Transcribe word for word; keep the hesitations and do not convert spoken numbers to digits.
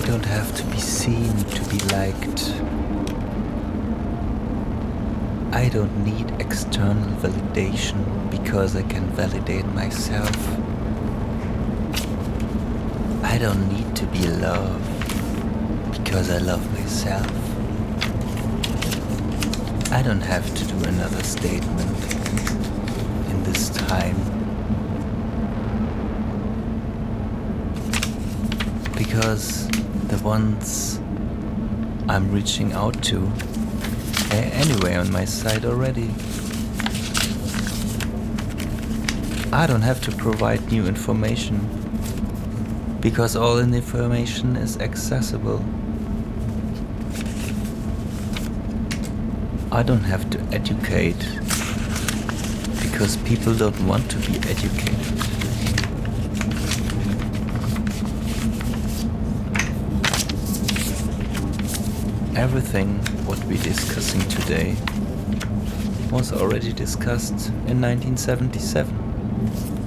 don't have to be seen to be liked. I don't need external validation because I can validate myself. I don't need to be loved because I love myself. I don't have to do another statement in this time. Because the ones I'm reaching out to are anyway on my side already. I don't have to provide new information because all the information is accessible. I don't have to educate because people don't want to be educated. Everything what we're discussing today was already discussed in nineteen seventy-seven.